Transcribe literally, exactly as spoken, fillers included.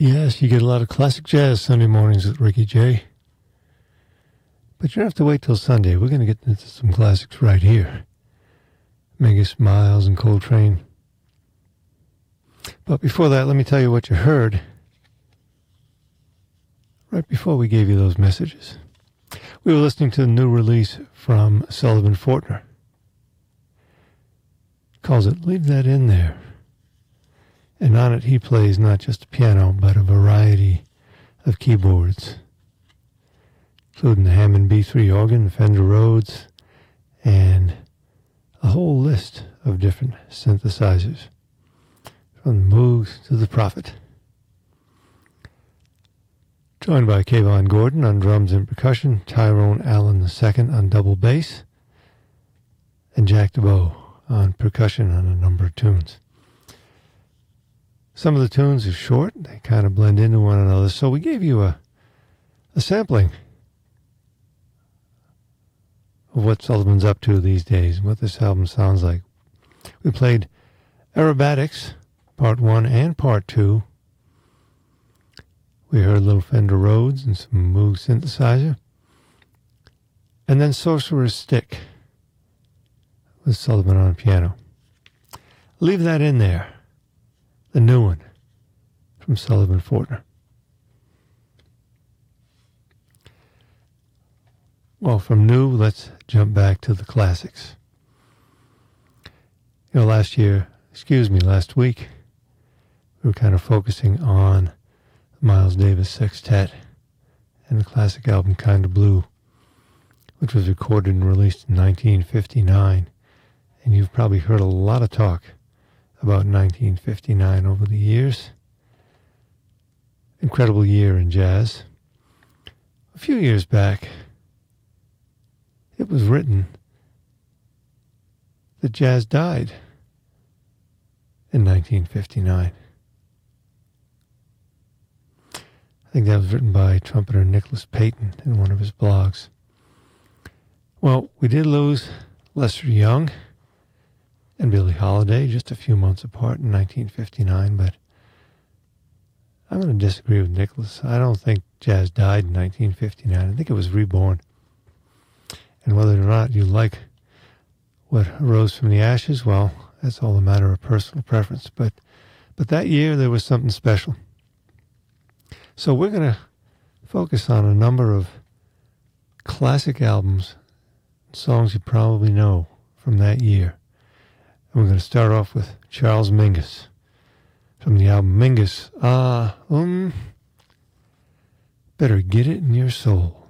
Yes, you get a lot of classic jazz Sunday mornings with Ricky Jay. But you don't have to wait till Sunday. We're going to get into some classics right here. Mingus, Miles, and Coltrane. But before that, let me tell you what you heard right before we gave you those messages. We were listening to a new release from Sullivan Fortner. Calls it Leave That In There. And on it he plays not just a piano, but a variety of keyboards, including the Hammond B three organ, Fender Rhodes, and a whole list of different synthesizers, from the Moog to the Prophet. Joined by Kayvon Gordon on drums and percussion, Tyrone Allen the second on double bass, and Jack DeBow on percussion on a number of tunes. Some of the tunes are short, they kind of blend into one another, so we gave you a, a sampling of what Sullivan's up to these days, what this album sounds like. We played Aerobatics, Part one and Part two. We heard Little Fender Rhodes and some Moog synthesizer. And then Sorcerer's Stick with Sullivan on piano. Leave That In There, the new one from Sullivan Fortner. Well, from new, let's jump back to the classics. You know, last year, excuse me, last week, we were kind of focusing on Miles Davis Sextet and the classic album Kinda Blue, which was recorded and released in nineteen fifty-nine. And you've probably heard a lot of talk about nineteen fifty-nine over the years. Incredible year in jazz. A few years back, it was written that jazz died in nineteen fifty-nine. I think that was written by trumpeter Nicholas Payton in one of his blogs. Well, we did lose Lester Young and Billie Holiday just a few months apart in nineteen fifty-nine, but I'm going to disagree with Nicholas. I don't think jazz died in nineteen fifty-nine. I think it was reborn. And whether or not you like what arose from the ashes, well, that's all a matter of personal preference. But but that year there was something special. So we're going to focus on a number of classic albums, songs you probably know from that year. And we're going to start off with Charles Mingus from the album Mingus, Ah, Um, Better Get It in Your Soul.